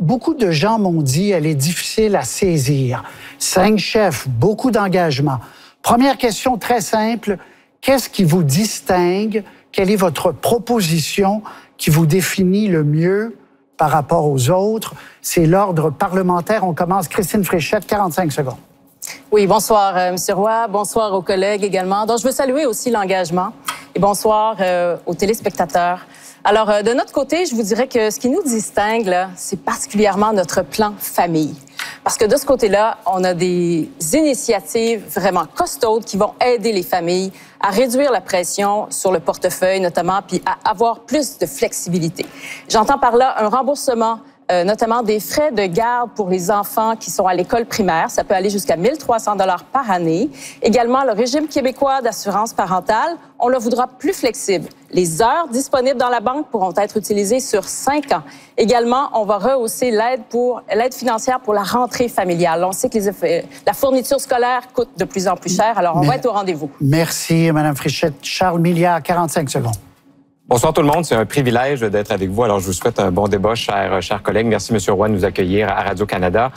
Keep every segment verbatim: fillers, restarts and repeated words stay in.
beaucoup de gens m'ont dit elle est difficile à saisir. Cinq chefs, beaucoup d'engagement. Première question très simple, qu'est-ce qui vous distingue? Quelle est votre proposition qui vous définit le mieux par rapport aux autres? C'est l'ordre parlementaire. On commence. Christine Fréchette, quarante-cinq secondes. Oui, bonsoir, euh, M. Roy. Bonsoir aux collègues également. Donc, je veux saluer aussi l'engagement. Et bonsoir euh, aux téléspectateurs. Alors, euh, de notre côté, je vous dirais que ce qui nous distingue, là, c'est particulièrement notre plan famille. Parce que de ce côté-là, on a des initiatives vraiment costaudes qui vont aider les familles à réduire la pression sur le portefeuille, notamment, puis à avoir plus de flexibilité. J'entends par là un remboursement Euh, notamment des frais de garde pour les enfants qui sont à l'école primaire. Ça peut aller jusqu'à mille trois cents dollars par année. Également, le régime québécois d'assurance parentale, on le voudra plus flexible. Les heures disponibles dans la banque pourront être utilisées sur cinq ans. Également, on va rehausser l'aide pour l'aide financière pour la rentrée familiale. On sait que les effets, la fourniture scolaire coûte de plus en plus cher, alors on Mais, va être au rendez-vous. Merci, Mme Fréchette. Charles Milliard, quarante-cinq secondes. Bonsoir tout le monde, c'est un privilège d'être avec vous. Alors, je vous souhaite un bon débat, chers, chers collègues. Merci, M. Roy, de nous accueillir à Radio-Canada.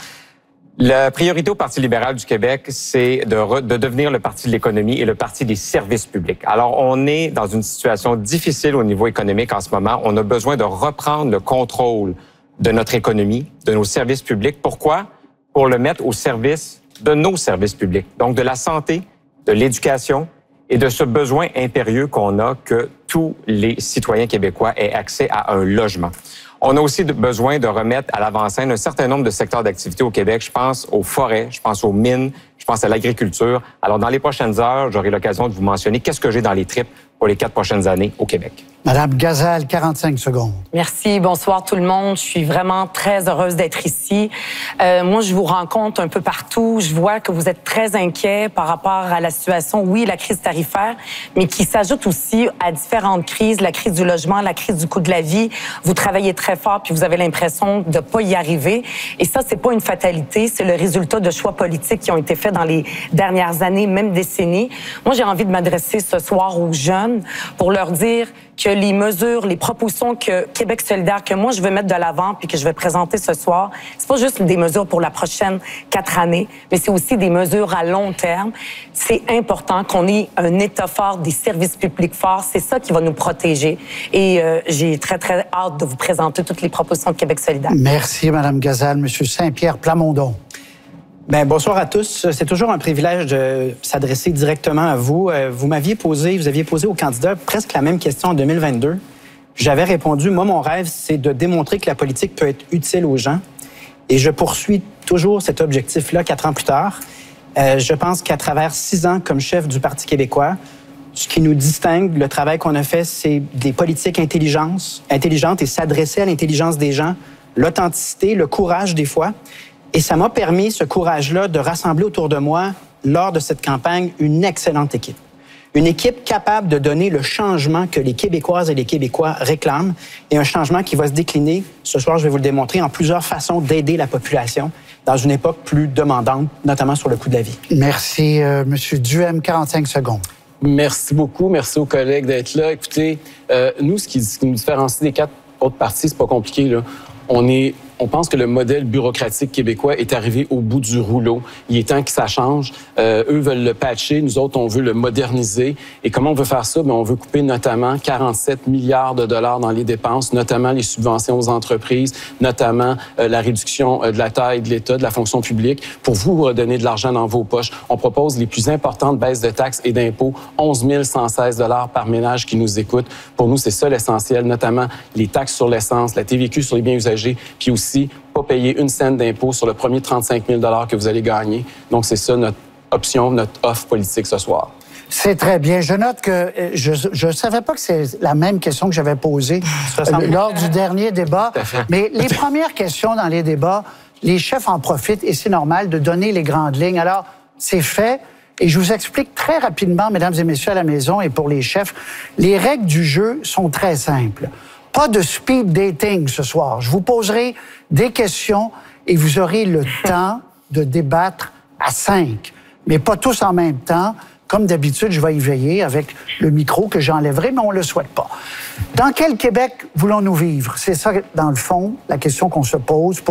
La priorité au Parti libéral du Québec, c'est de, re, de devenir le parti de l'économie et le parti des services publics. Alors, on est dans une situation difficile au niveau économique en ce moment. On a besoin de reprendre le contrôle de notre économie, de nos services publics. Pourquoi? Pour le mettre au service de nos services publics, donc de la santé, de l'éducation, et de ce besoin impérieux qu'on a que tous les citoyens québécois aient accès à un logement. On a aussi besoin de remettre à l'avant-scène un certain nombre de secteurs d'activité au Québec. Je pense aux forêts, je pense aux mines, je pense à l'agriculture. Alors, dans les prochaines heures, j'aurai l'occasion de vous mentionner qu'est-ce que j'ai dans les tripes pour les quatre prochaines années au Québec. Madame Gazal, quarante-cinq secondes. Merci, bonsoir tout le monde. Je suis vraiment très heureuse d'être ici. Euh, moi, je vous rencontre un peu partout. Je vois que vous êtes très inquiets par rapport à la situation, oui, la crise tarifaire, mais qui s'ajoute aussi à différentes crises, la crise du logement, la crise du coût de la vie. Vous travaillez très fort, puis vous avez l'impression de ne pas y arriver. Et ça, c'est pas une fatalité, c'est le résultat de choix politiques qui ont été faits dans les dernières années, même décennies. Moi, j'ai envie de m'adresser ce soir aux jeunes pour leur dire que les mesures, les propositions que Québec solidaire, que moi je veux mettre de l'avant puis que je vais présenter ce soir, c'est pas juste des mesures pour la prochaine quatre années, mais c'est aussi des mesures à long terme. C'est important qu'on ait un État fort, des services publics forts. C'est ça qui va nous protéger. Et euh, j'ai très, très hâte de vous présenter toutes les propositions de Québec solidaire. Merci, Mme Gazal. Monsieur Saint-Pierre Plamondon. Bien, bonsoir à tous. C'est toujours un privilège de s'adresser directement à vous. Vous m'aviez posé, vous aviez posé aux candidats presque la même question en deux mille vingt-deux. J'avais répondu, moi, mon rêve, c'est de démontrer que la politique peut être utile aux gens. Et je poursuis toujours cet objectif-là quatre ans plus tard. Euh, je pense qu'à travers six ans comme chef du Parti québécois, ce qui nous distingue, le travail qu'on a fait, c'est des politiques intelligentes, intelligentes et s'adresser à l'intelligence des gens, l'authenticité, le courage des fois. Et ça m'a permis, ce courage-là, de rassembler autour de moi, lors de cette campagne, une excellente équipe. Une équipe capable de donner le changement que les Québécoises et les Québécois réclament et un changement qui va se décliner, ce soir, je vais vous le démontrer, en plusieurs façons d'aider la population dans une époque plus demandante, notamment sur le coût de la vie. Merci, euh, M. Duhem, quarante-cinq secondes. Merci beaucoup. Merci aux collègues d'être là. Écoutez, euh, nous, ce qui, ce qui nous différencie des quatre autres partis, c'est pas compliqué, là. On est... On pense que le modèle bureaucratique québécois est arrivé au bout du rouleau. Il est temps que ça change. Euh, eux veulent le patcher, nous autres, on veut le moderniser. Et comment on veut faire ça? Bien, on veut couper notamment quarante-sept milliards de dollars dans les dépenses, notamment les subventions aux entreprises, notamment euh, la réduction euh, de la taille de l'État, de la fonction publique, pour vous redonner de l'argent dans vos poches. On propose les plus importantes baisses de taxes et d'impôts, onze mille cent seize dollars par ménage qui nous écoute. Pour nous, c'est ça l'essentiel, notamment les taxes sur l'essence, la T V Q sur les biens usagés, puis aussi aussi, pas payer une scène d'impôt sur le premier trente-cinq mille dollars que vous allez gagner. Donc, c'est ça notre option, notre offre politique ce soir. C'est très bien. Je note que je ne savais pas que c'est la même question que j'avais posée lors du dernier débat. Mais les premières questions dans les débats, les chefs en profitent et c'est normal de donner les grandes lignes. Alors, c'est fait. Et je vous explique très rapidement, mesdames et messieurs à la maison et pour les chefs, les règles du jeu sont très simples. Pas de speed dating ce soir. Je vous poserai des questions et vous aurez le temps de débattre à cinq, mais pas tous en même temps. Comme d'habitude, je vais y veiller avec le micro que j'enlèverai, mais on ne le souhaite pas. Dans quel Québec voulons-nous vivre? C'est ça, dans le fond, la question qu'on se pose. Pour